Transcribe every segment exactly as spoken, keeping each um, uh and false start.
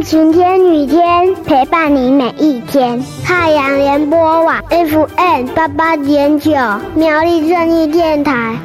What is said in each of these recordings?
晴天、雨天，陪伴你每一天。太阳联播网 F M 八八点九，苗栗正义电台。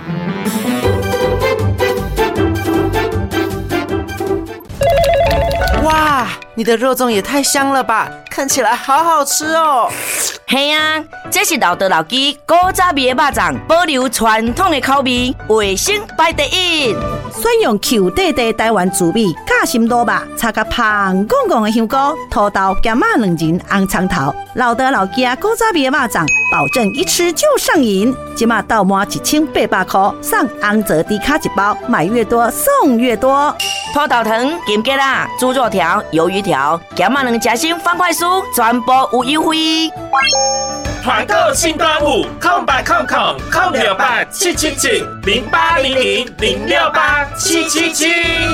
哇，你的肉粽也太香了吧，看起来好好吃哦。 嘿啊，这是老德老鸡古早味的肉粽，保留传统的口味，卫生排第一。 选用 Q 弟弟台湾滋味夹心卤肉，插个香滚滚的香菇、土豆、咸马两仁、红葱头，老德老鸡古早味的肉粽，保证一吃就上瘾。今嘛到满一千八百块，送红泽低卡一包，买越多送越多。 土豆糖、金桔啦、猪肉条、鱿鱼条、咸马两夹心方块酥，全部有优惠。 团购新端午，空八空空空六八七七七零八零零零六八七七七。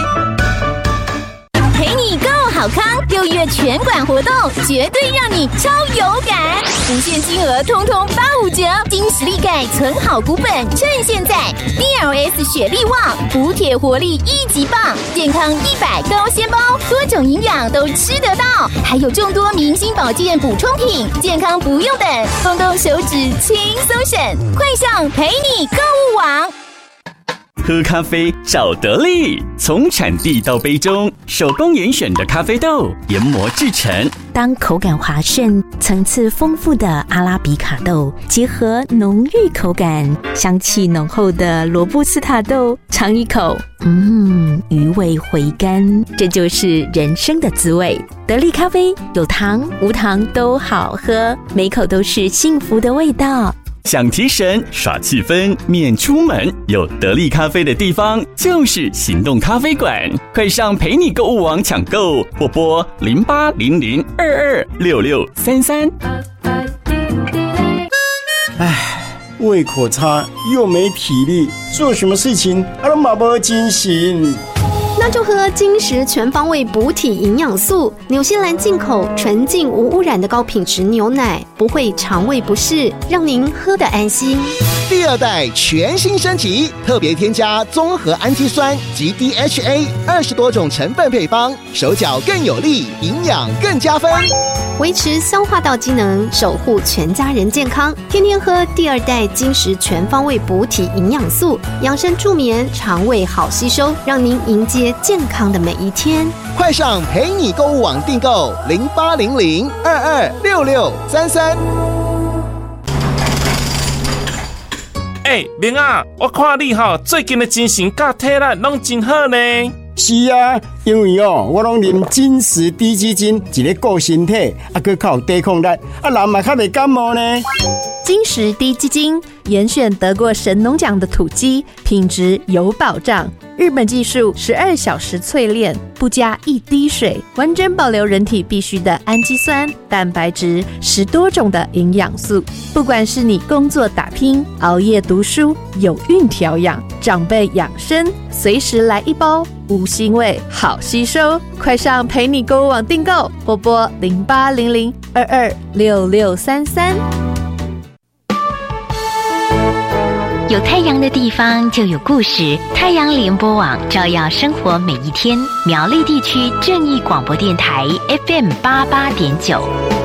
陪你购好康，六月全馆活动绝对让你超有感，无限金额通通八五折，金实力钙存好股本，趁现在 D L S 雪力旺补铁活力一级棒，健康一百高纤包，多种营养都吃得到，还有众多明星保健补充品，健康不用等，动动手指轻松省，快上陪你购物网。 喝咖啡找得力，从产地到杯中，手工严选的咖啡豆研磨制成。 当口感滑顺、层次丰富的阿拉比卡豆结合浓郁口感、香气浓厚的罗布斯塔豆，尝一口，嗯，余味回甘，这就是人生的滋味。得力咖啡有糖无糖都好喝，每口都是幸福的味道。 想提神耍气氛免出门，有得力咖啡的地方就是行动咖啡馆，快上陪你购物网抢购，或拨零八零零二二六六三三。 唉，胃口差又没体力，做什么事情啊都没没精神。 那就喝金石全方位补体营养素，纽西兰进口纯净无污染的高品质牛奶，不会肠胃不适，让您喝得安心。 第二代全新升级，特别添加综合氨基酸及 D H A 二十多种成分配方，手脚更有力，营养更加分， 维持消化道机能，守护全家人健康。天天喝第二代金石全方位补体营养素，养生助眠，肠胃好吸收，让您迎接健康的每一天。 快上陪你购物网订购零八零零二二六六三三。 哎、欸，明啊，我看你哈最近的精神甲体力拢真好呢。 是啊，因为哦，我拢啉金石低基金，一个顾身体，啊，佮较有抵抗力，啊，人嘛较袂感冒呢。 金石低基金严选得过神农奖的土鸡，品质有保障。日本技术十二小时淬炼，不加一滴水，完整保留人体必需的氨基酸、蛋白质，十多种的营养素。不管是你工作打拼、熬夜读书、有孕调养、长辈养生，随时来一包，无腥味，好吸收。快上陪你购物网订购，或拨零八零零二二六六三三。 有太阳的地方就有故事，太阳联播网照耀生活每一天。苗栗地区正义广播电台 F M 八八点九。